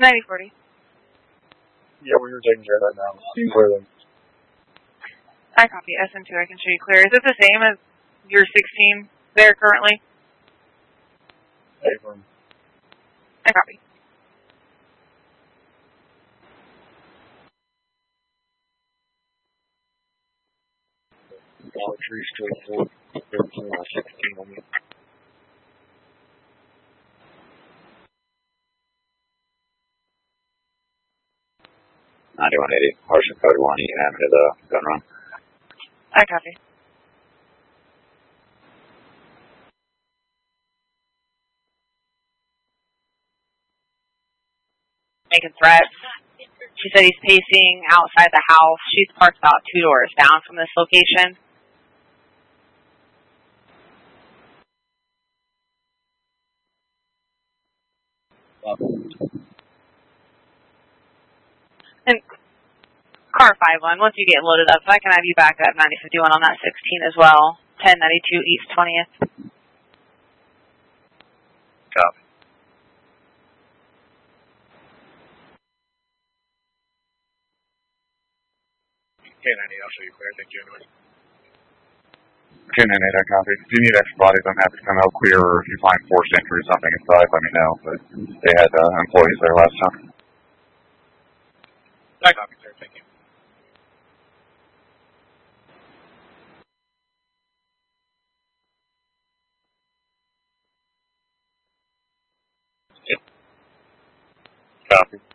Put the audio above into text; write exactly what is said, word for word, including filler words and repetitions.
ninety forty. Yeah, we were taking care of that now. Clear them. I copy. S M two, I can show you clear. Is it the same as your sixteen there currently? Abram. I copy. Dollar Tree Street, four, thirteen, sixteen on me. ninety-one eighty, Harshman code one, you can have me to the gun run. I copy. Making threats. She said he's pacing outside the house. She's parked about two doors down from this location. And car five one, once you get loaded up, I can have you back at ninety fifty-one on that sixteen as well. ten ninety-two East twentieth. Copy. ten ninety-eight, I'll show you clear. Thank you, anyway. ten ninety-eight, I copy. If you need extra bodies, I'm happy to come out clear, or if you find forced entry or something inside, let me know. But they had uh, employees there last time. I copy, sir. Thank you. Copy.